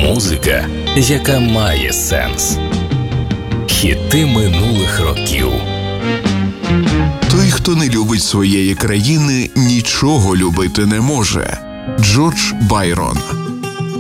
Музика, яка має сенс. Хіти минулих років. Той, хто не любить своєї країни, нічого любити не може. Джордж Байрон.